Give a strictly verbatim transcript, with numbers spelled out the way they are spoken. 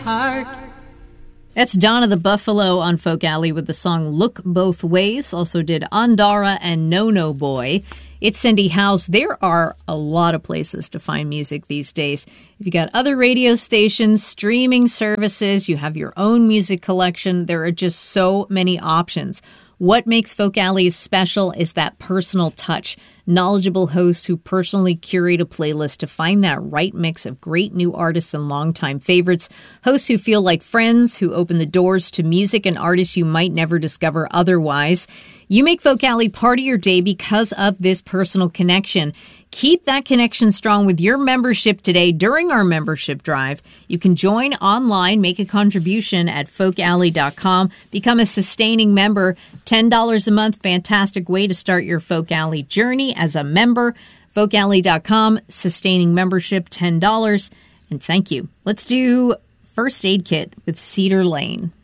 heart. That's Donna the Buffalo on Folk Alley with the song Look Both Ways. Also did Andara and No No Boy. It's Cindy House. There are a lot of places to find music these days. If you got other radio stations, streaming services, you have your own music collection, there are just so many options. What makes Folk Alley special is that personal touch. Knowledgeable hosts who personally curate a playlist to find that right mix of great new artists and longtime favorites. Hosts who feel like friends, who open the doors to music and artists you might never discover otherwise. You make Folk Alley part of your day because of this personal connection. Keep that connection strong with your membership today during our membership drive. You can join online, make a contribution at folk alley dot com, become a sustaining member, ten dollars a month, fantastic way to start your Folk Alley journey as a member. folk alley dot com, sustaining membership, ten dollars, and thank you. Let's do First Aid Kit with Cedar Lane.